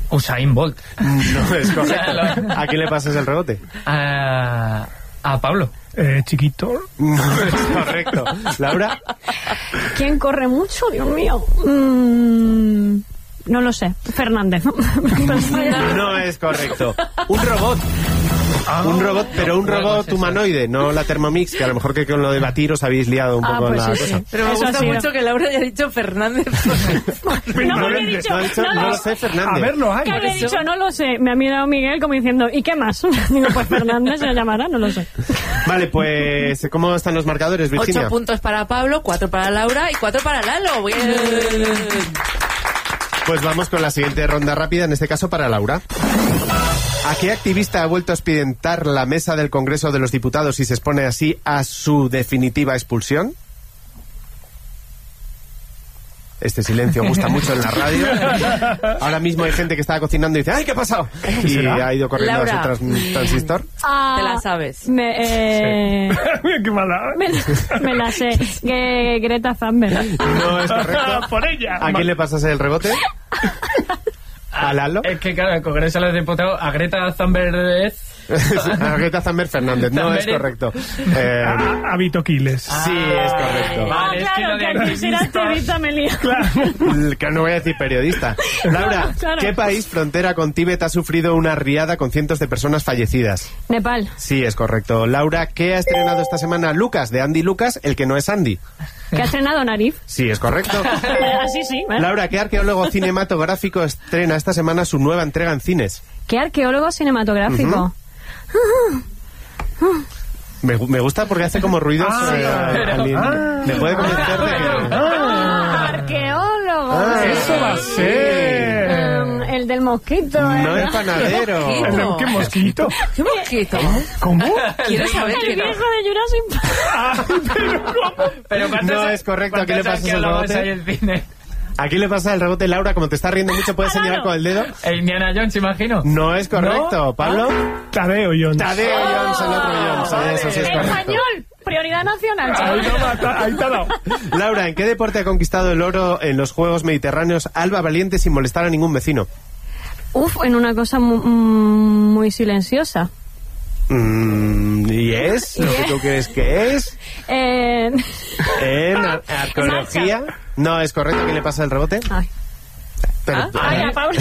Usain Bolt. No es correcto. ¿A quién le pasas el rebote? A Pablo. Chiquito. No es correcto. ¿Laura? ¿Quién corre mucho? Dios mío. No lo sé. Fernández. No es correcto. Un robot. Un robot, pero un robot humanoide, no la Thermomix, que a lo mejor que con lo de batir os habéis liado un poco pues la sí, cosa. sí. Pero me Eso gusta sí, mucho que Laura haya dicho Fernández. No, me he dicho, No lo sé, Fernández. A ver, lo hay. ¿Qué había dicho? No lo sé. Me ha mirado Miguel como diciendo, ¿y qué más? Digo, pues Fernández se llamará, no lo sé. Vale, pues, ¿cómo están los marcadores, Virginia? 8 puntos para Pablo, 4 para Laura y 4 para Lalo. Bien. Pues vamos con la siguiente ronda rápida, en este caso para Laura. ¿A qué activista ha vuelto a expedientar la mesa del Congreso de los Diputados y se expone así a su definitiva expulsión? Este silencio gusta mucho en la radio. Ahora mismo hay gente que estaba cocinando y dice, ¡ay, qué ha pasado! Y ha ido corriendo Laura. a su transistor. Te la sabes. Qué mala. Me la sé. Greta Thunberg. No es correcto. Por ella. ¿A quién le pasas el rebote? ¿A Lalo? Es que claro, el Congreso de los Diputados, a Greta Thunberg. A Greta Thunberg Fernández, no es correcto. A Vito Quiles. Sí, es correcto. Vale, es que Claro, lo de que aquí será Estevita me lía. Que no voy a decir periodista. Laura, Claro. ¿qué país frontera con Tíbet ha sufrido una riada con cientos de personas fallecidas? Nepal. Sí, es correcto. Laura, ¿qué ha estrenado esta semana Lucas, de Andy Lucas, el que no es Andy? ¿Que ha estrenado Narif? Sí, es correcto. Así sí. Laura, ¿qué arqueólogo cinematográfico estrena esta semana su nueva entrega en cines? ¿Qué arqueólogo cinematográfico? Me gusta porque hace como ruidos. Me puede convencer de que... Arqueólogo. Eso va a ser. El del mosquito. No es panadero. ¿Qué mosquito? ¿Qué mosquito? ¿Cómo? ¿Quieres saber El quién viejo de Jurassic Park. Pero No es correcto. ¿A quién le pasas el rebote? Hay el cine? ¿A quién le pasa el rebote, Laura? Como te estás riendo mucho, ¿puedes señalar con el dedo? Indiana Jones, imagino. No es correcto. ¿No? ¿Pablo? Tadeo Jones. Tadeo Jones, el otro Jones. vale. Eso sí es correcto. Español. Prioridad nacional. Ahí te ha dado. Laura, ¿en qué deporte ha conquistado el oro en los Juegos Mediterráneos Alba Valiente sin molestar a ningún vecino? En una cosa muy silenciosa. ¿Y es lo que tú crees que es? ¿En arqueología? No, es correcto. ¿A quién le pasa el rebote? Ay. Pero- Ay, a Pablo.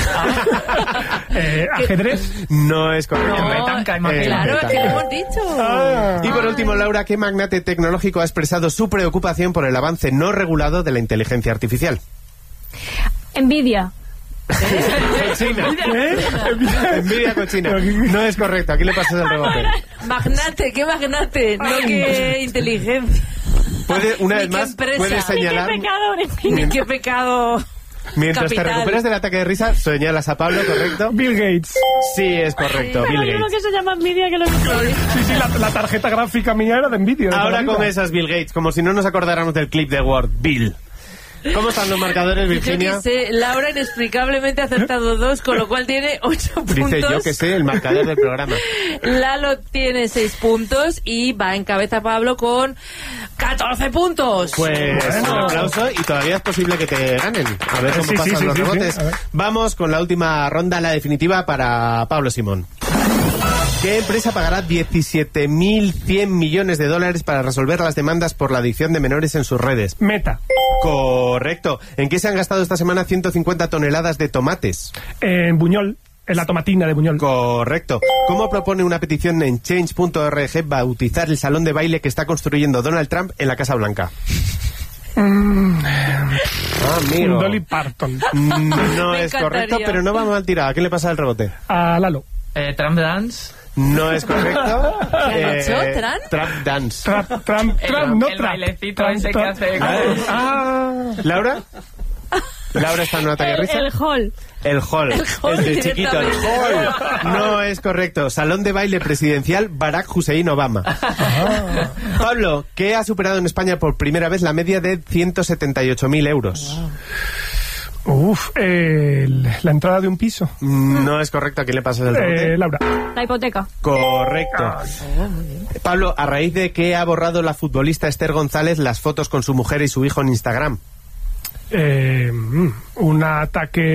Ajedrez. No es correcto. No, Petanca, imagino. claro, es que lo petanca. hemos dicho. Y por último, Laura, ¿qué magnate tecnológico ha expresado su preocupación por el avance no regulado de la inteligencia artificial? Envidia. China. Envidia con China. No es correcto. ¿A quién le pasas el rebote? Magnate, qué magnate, no qué inteligencia. Puede, una Ni vez qué más, empresa. puedes Qué señalar... pecador, en fin. Ni qué pecado. Mientras capital. te recuperas del ataque de risa, señalas a Pablo, ¿correcto? Bill Gates. Sí, es correcto, Pero Bill hay uno Gates. que se llama envidia que lo Sí, la tarjeta gráfica mía era de Nvidia. de Ahora toda la con vida. esas Bill Gates, como si no nos acordáramos del clip de Word, Bill. ¿Cómo están los marcadores, Yo Virginia? que sé, Laura inexplicablemente ha acertado 2, con lo cual tiene 8 puntos. Dice yo que sé, el marcador del programa. Lalo tiene 6 puntos y va en cabeza Pablo con 14 puntos. Pues un aplauso y todavía es posible que te ganen. A ver cómo pasan los rebotes. A ver. Vamos con la última ronda, la definitiva para Pablo Simón. ¿Qué empresa pagará 17.100 millones de dólares para resolver las demandas por la adicción de menores en sus redes? Meta. Correcto. ¿En qué se han gastado esta semana 150 toneladas de tomates? En Buñol. En la tomatina de Buñol. Correcto. ¿Cómo propone una petición en change.org bautizar el salón de baile que está construyendo Donald Trump en la Casa Blanca? Amigo. Dolly Parton. No Me es correcto, encantaría. pero no va mal tirado. ¿A quién le pasa el rebote? A Lalo. Trump Dance. No es correcto. ¿Qué ha dicho? ¿Tran? Trump Dance. Trump, no el Trump. bailecito ese que hace... ¿Laura? ¿Laura está en un ataque de risa? El hall. El hall. hall El de chiquito. El directamente. hall. No es correcto. Salón de baile presidencial Barack Hussein Obama. Pablo, ¿qué ha superado en España por primera vez la media de 178.000 euros? La entrada de un piso. No es correcto. ¿A quién le pasas el rebote? Laura. La hipoteca. Correcto. Pablo, ¿a raíz de qué ha borrado la futbolista Esther González las fotos con su mujer y su hijo en Instagram? Un ataque